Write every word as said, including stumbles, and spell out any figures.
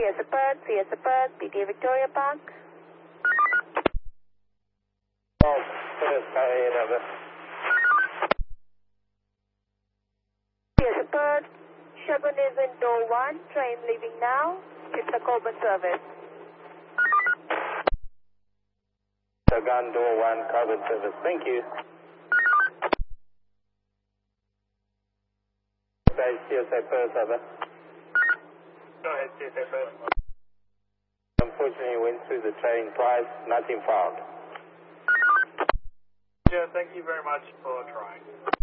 C S A Perth, C S A Perth, P T A Victoria Park. Oh, Perth, go ahead, over. C S A Perth, Sherbourne is in door one, train leaving now, it's a Coburn service. Gun door one, Coburn service, thank you. Say C S A Perth, over. Go ahead, C S A Perth. Unfortunately, went through the train twice, nothing found. Yeah, thank you very much for trying.